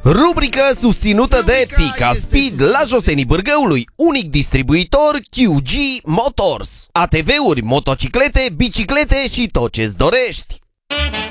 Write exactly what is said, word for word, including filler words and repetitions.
Rubrică susținută de Pica Speed la Josenii Bârgăului, unic distribuitor Q G Motors. A T V-uri, motociclete, biciclete și tot ce-ți dorești.